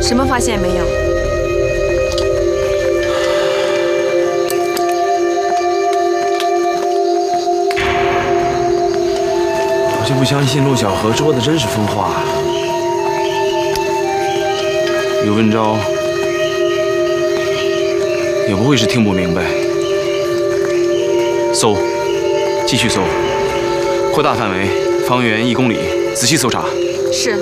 什么发现也没有。 我就不相信陆小河说的真是疯话。刘文昭也不会是听不明白。搜，继续搜，扩大范围，方圆1公里，仔细搜查。 是。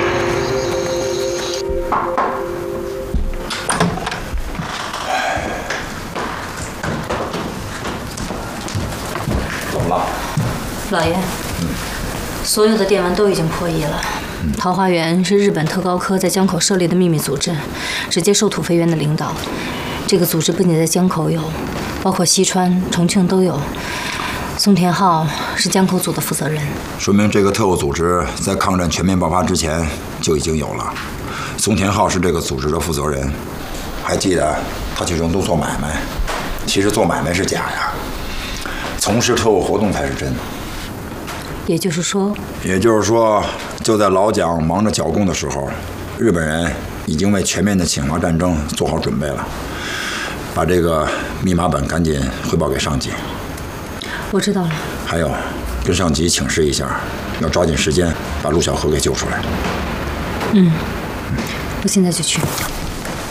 怎么了？ 老爷，所有的电文都已经破译了。桃花源是日本特高科在江口设立的秘密组织，直接受土肥原的领导。这个组织不仅在江口有，包括西川、重庆都有。松田浩是江口组的负责人， 说明这个特务组织在抗战全面爆发之前就已经有了。松田浩是这个组织的负责人，还记得他去成都做买卖，其实做买卖是假呀，从事特务活动才是真。 也就是说，就在老蒋忙着剿共的时候，日本人已经为全面的侵华战争做好准备了。把这个密码本赶紧汇报给上级。 我知道了。 还有，跟上级请示一下，要抓紧时间把陆小河给救出来。 我现在就去。